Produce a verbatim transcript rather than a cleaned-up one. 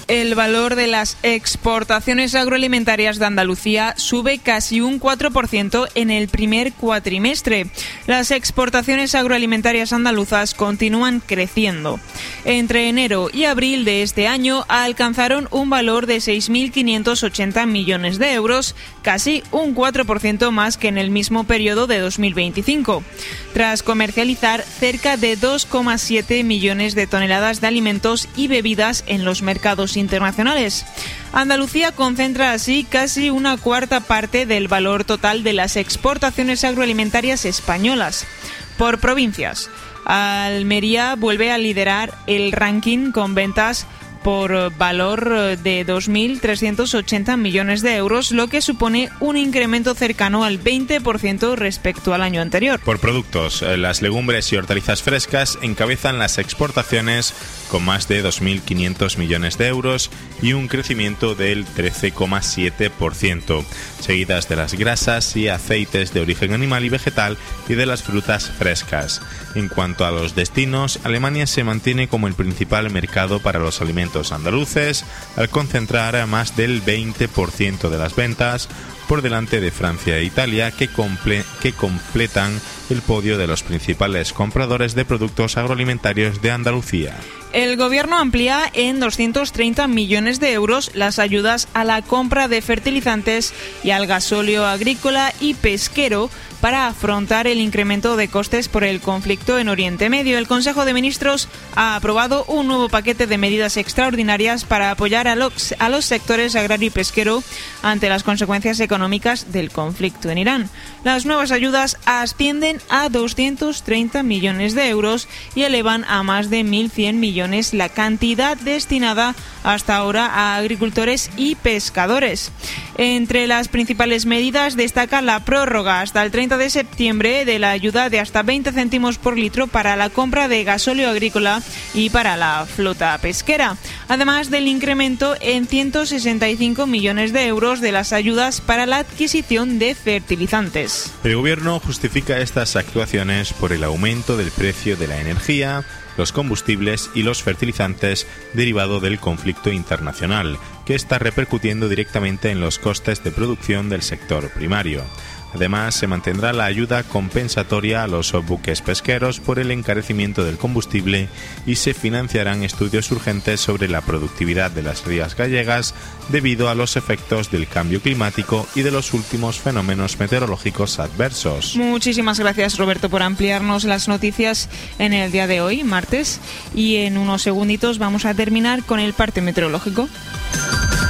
El valor de las exportaciones agroalimentarias de Andalucía sube casi un cuatro por ciento en el primer cuatrimestre. Las exportaciones agroalimentarias andaluzas continúan creciendo. Entre enero y abril de este año alcanzaron un valor de seis mil quinientos ochenta millones de euros, casi un cuatro por ciento más que en el mismo periodo de dos mil veinticinco. Tras comercializar cerca de dos coma siete millones de toneladas de alimentos y bebidas en los mercados internacionales. Andalucía concentra así casi una cuarta parte del valor total de las exportaciones agroalimentarias españolas. Por provincias, Almería vuelve a liderar el ranking con ventas por valor de dos mil trescientos ochenta millones de euros, lo que supone un incremento cercano al veinte por ciento respecto al año anterior. Por productos, las legumbres y hortalizas frescas encabezan las exportaciones con más de dos mil quinientos millones de euros y un crecimiento del trece coma siete por ciento, seguidas de las grasas y aceites de origen animal y vegetal y de las frutas frescas. En cuanto a los destinos, Alemania se mantiene como el principal mercado para los alimentos andaluces, al concentrar más del veinte por ciento de las ventas, por delante de Francia e Italia, que, comple- que completan el podio de los principales compradores de productos agroalimentarios de Andalucía. El Gobierno amplía en doscientos treinta millones de euros las ayudas a la compra de fertilizantes y al gasóleo agrícola y pesquero para afrontar el incremento de costes por el conflicto en Oriente Medio. El Consejo de Ministros ha aprobado un nuevo paquete de medidas extraordinarias para apoyar a los, a los sectores agrario y pesquero ante las consecuencias económicas del conflicto en Irán. Las nuevas ayudas ascienden a doscientos treinta millones de euros y elevan a más de mil cien millones la cantidad destinada hasta ahora a agricultores y pescadores. Entre las principales medidas destaca la prórroga hasta el treinta de septiembre de la ayuda de hasta veinte céntimos por litro para la compra de gasóleo agrícola y para la flota pesquera, además del incremento en ciento sesenta y cinco millones de euros de las ayudas para la adquisición de fertilizantes. El Gobierno justifica estas actuaciones por el aumento del precio de la energía, los combustibles y los fertilizantes derivado del conflicto internacional, que está repercutiendo directamente en los costes de producción del sector primario. Además, se mantendrá la ayuda compensatoria a los buques pesqueros por el encarecimiento del combustible y se financiarán estudios urgentes sobre la productividad de las rías gallegas debido a los efectos del cambio climático y de los últimos fenómenos meteorológicos adversos. Muchísimas gracias, Roberto, por ampliarnos las noticias en el día de hoy, martes, y en unos segunditos vamos a terminar con el parte meteorológico.